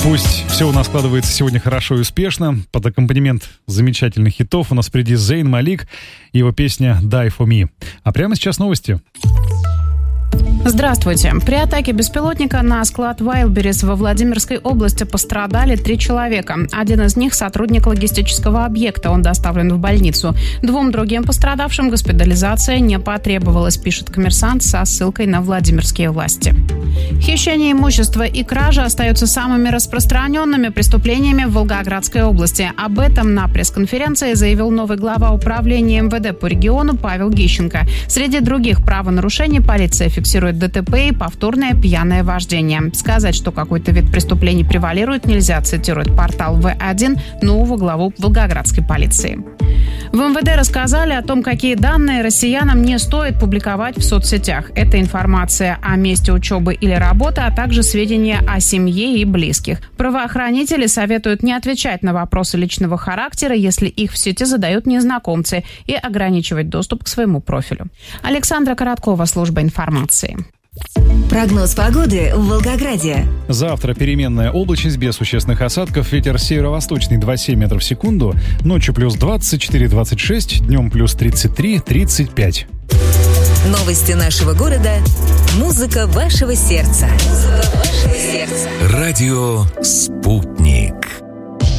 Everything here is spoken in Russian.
Пусть все у нас складывается сегодня хорошо и успешно. Под аккомпанемент замечательных хитов у нас впереди Зейн Малик и его песня «Die for me». А прямо сейчас новости. Здравствуйте. При атаке беспилотника на склад Wildberries во Владимирской области пострадали 3 человека. Один из них – сотрудник логистического объекта. Он доставлен в больницу. 2 другим пострадавшим госпитализация не потребовалась, пишет «Коммерсант» со ссылкой на владимирские власти. Хищение имущества и кража остаются самыми распространенными преступлениями в Волгоградской области. Об этом на пресс-конференции заявил новый глава управления МВД по региону Павел Гищенко. Среди других правонарушений полиция фиксирует ДТП и повторное пьяное вождение. Сказать, что какой-то вид преступлений превалирует, нельзя, цитирует портал В1 нового главу Волгоградской полиции. В МВД рассказали о том, какие данные россиянам не стоит публиковать в соцсетях. Это информация о месте учебы или работы, а также сведения о семье и близких. Правоохранители советуют не отвечать на вопросы личного характера, если их в сети задают незнакомцы, и ограничивать доступ к своему профилю. Александра Короткова, служба информации. Прогноз погоды в Волгограде. Завтра переменная облачность без существенных осадков. Ветер северо-восточный 2,7 метров в секунду. Ночью плюс 24-26, днем плюс 33-35. Новости нашего города. Музыка вашего сердца. Радио «Спутник».